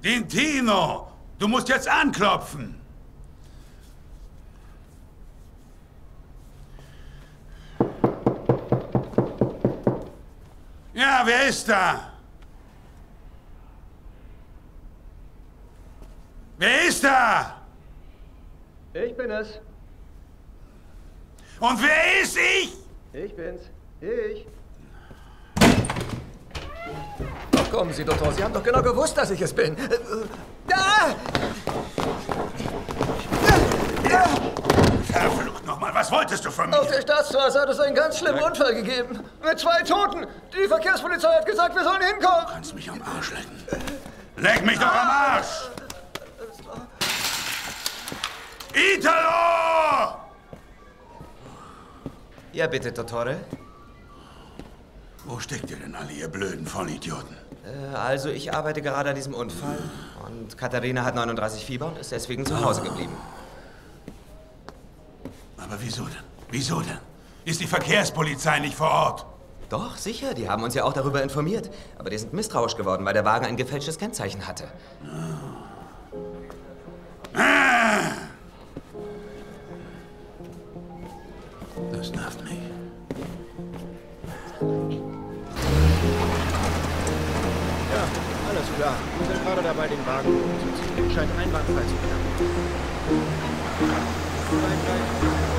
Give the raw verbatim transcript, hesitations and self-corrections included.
Dintino, du musst jetzt anklopfen. Ja, wer ist da? Wer ist da? Ich bin es. Und wer ist ich? Ich bin's. Ich. Doch kommen Sie, Doktor. Sie haben doch genau gewusst, dass ich es bin. Äh, ah! Verflucht nochmal, was wolltest du von mir? Auf der Staatsstraße hat es einen ganz schlimmen Unfall gegeben. Mit zwei Toten. Die Verkehrspolizei hat gesagt, wir sollen hinkommen. Du kannst mich am Arsch lecken. Leck mich doch am Arsch! Italo! Ja, bitte, Dottore. Wo steckt ihr denn alle, ihr blöden Vollidioten? Äh, also, ich arbeite gerade an diesem Unfall. Und Katharina hat neununddreißig Fieber und ist deswegen zu Hause geblieben. Aber wieso denn? Wieso denn? Ist die Verkehrspolizei nicht vor Ort? Doch, sicher. Die haben uns ja auch darüber informiert. Aber die sind misstrauisch geworden, weil der Wagen ein gefälschtes Kennzeichen hatte. Ah! Das nervt mich. Ja, alles klar. Wir sind gerade dabei, den Wagen umzuziehen. Scheint einwandfrei zu bleiben.